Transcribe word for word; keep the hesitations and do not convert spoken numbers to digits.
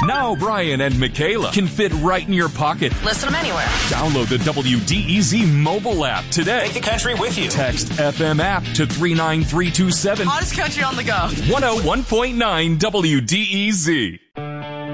Now Brian and Michaela can fit right in your pocket. Listen to them anywhere. Download the W D E Z mobile app today. Take the country with you. Text F M app to three nine three two seven. Hottest country on the go. one oh one point nine W D E Z.